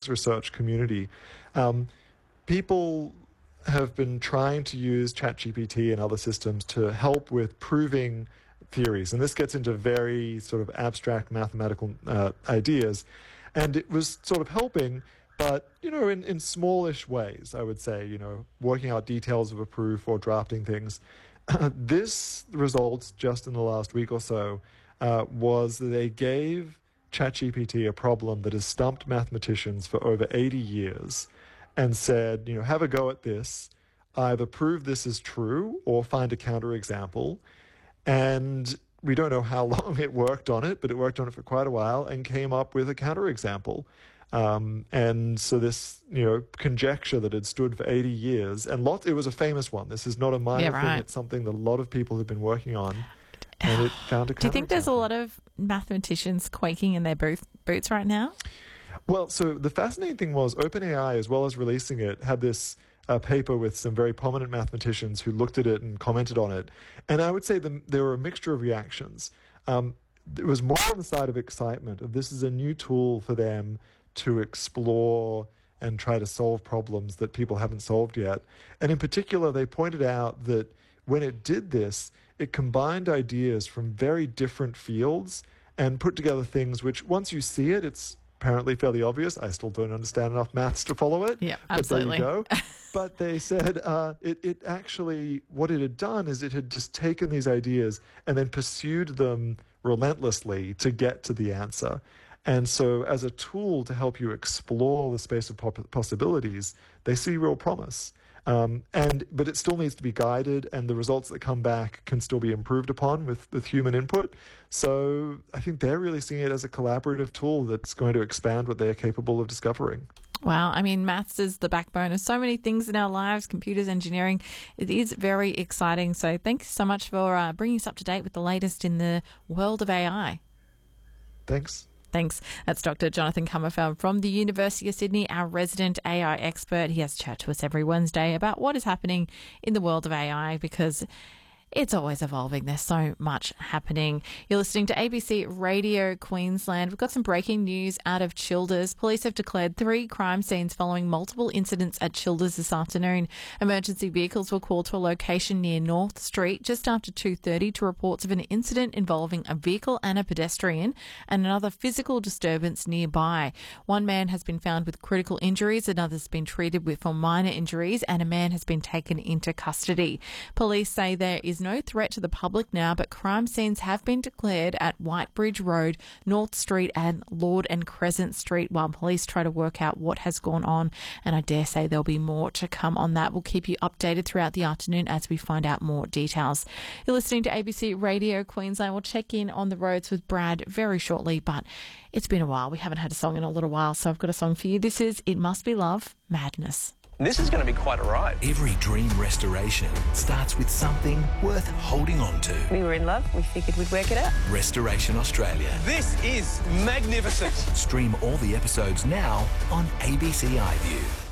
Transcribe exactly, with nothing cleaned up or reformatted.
mathematics research community. Um, people have been trying to use ChatGPT and other systems to help with proving theories. And this gets into very sort of abstract mathematical uh, ideas. And it was sort of helping, but, you know, in, in smallish ways, I would say, you know, working out details of a proof or drafting things. This results just in the last week or so uh, was that they gave ChatGPT a problem that has stumped mathematicians for over eighty years and said, you know, have a go at this, either prove this is true or find a counterexample. And we don't know how long it worked on it, but it worked on it for quite a while and came up with a counterexample. Um, and so this, you know, conjecture that had stood for eighty years, and lots, it was a famous one. This is not a minor Yeah, right. thing. It's something that a lot of people have been working on. And it found a Do you think there's a counterexample. lot of mathematicians quaking in their booth, boots right now? Well, so the fascinating thing was OpenAI, as well as releasing it, had this uh, paper with some very prominent mathematicians who looked at it and commented on it. And I would say the, there were a mixture of reactions. Um, it was more on the side of excitement of this is a new tool for them to explore and try to solve problems that people haven't solved yet. And in particular, they pointed out that when it did this, it combined ideas from very different fields and put together things which, once you see it, it's apparently fairly obvious. I still don't understand enough maths to follow it. Yeah, absolutely. But there you go. But they said uh, it, it actually, what it had done is it had just taken these ideas and then pursued them relentlessly to get to the answer. And so as a tool to help you explore the space of pop- possibilities, they see real promise. Um, and but it still needs to be guided, and the results that come back can still be improved upon with, with human input. So I think they're really seeing it as a collaborative tool that's going to expand what they're capable of discovering. Wow. I mean, maths is the backbone of so many things in our lives, computers, engineering. It is very exciting. So thanks so much for uh, bringing us up to date with the latest in the world of A I. Thanks. Thanks. That's Doctor Jonathan Comerfeld from the University of Sydney, our resident A I expert. He has a chat to us every Wednesday about what is happening in the world of A I, because it's always evolving. There's so much happening. You're listening to A B C Radio Queensland. We've got some breaking news out of Childers. Police have declared three crime scenes following multiple incidents at Childers this afternoon. Emergency vehicles were called to a location near North Street just after two thirty to reports of an incident involving a vehicle and a pedestrian and another physical disturbance nearby. One man has been found with critical injuries, another's been treated with for minor injuries, and a man has been taken into custody. Police say there is no threat to the public now, but crime scenes have been declared at Whitebridge Road, North Street and Lord and Crescent Street while police try to work out what has gone on, and I dare say there'll be more to come on that. We'll keep you updated throughout the afternoon as we find out more details. You're listening to A B C Radio Queensland. We'll check in on the roads with Brad very shortly, but it's been a while. We haven't had a song in a little while, so I've got a song for you. This is It Must Be Love, Madness. This is going to be quite a ride. Every dream restoration starts with something worth holding on to. We were in love. We figured we'd work it out. Restoration Australia. This is magnificent. Stream all the episodes now on A B C iView.